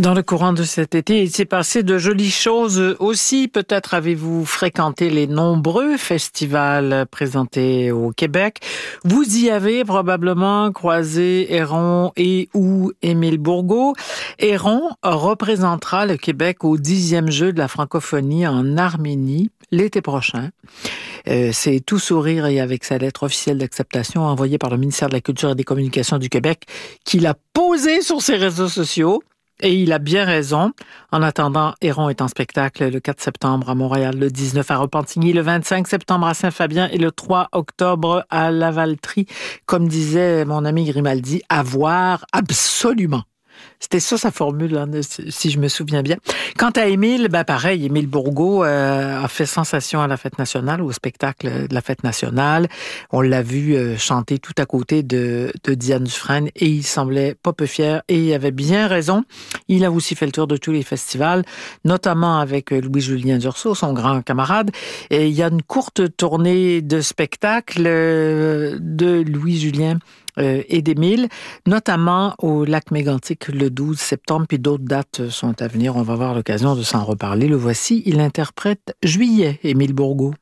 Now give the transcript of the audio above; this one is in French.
Dans le courant de cet été, il s'est passé de jolies choses aussi. Peut-être avez-vous fréquenté les nombreux festivals présentés au Québec. Vous y avez probablement croisé Héron et ou Émile Bourgault. Héron représentera le Québec au 10e jeu de la francophonie en Arménie l'été prochain. C'est tout sourire et avec sa lettre officielle d'acceptation envoyée par le ministère de la Culture et des Communications du Québec qu'il a posée sur ses réseaux sociaux. Et il a bien raison. En attendant, Héron est en spectacle le 4 septembre à Montréal, le 19 à Repentigny, le 25 septembre à Saint-Fabien et le 3 octobre à Lavaltrie. Comme disait mon ami Grimaldi, à voir absolument. C'était ça sa formule, hein, si je me souviens bien. Quant à Émile, pareil, Émile Bourgault a fait sensation à la Fête nationale, au spectacle de la Fête nationale. On l'a vu chanter tout à côté de Diane Dufresne et il semblait pas peu fier et il avait bien raison. Il a aussi fait le tour de tous les festivals, notamment avec Louis-Julien Dursault, son grand camarade. Et il y a une courte tournée de spectacles de Louis-Julien et d'Émile, notamment au Lac Mégantic le 12 septembre, puis d'autres dates sont à venir. On va avoir l'occasion de s'en reparler. Le voici, il interprète Juillet, Émile Bourgault.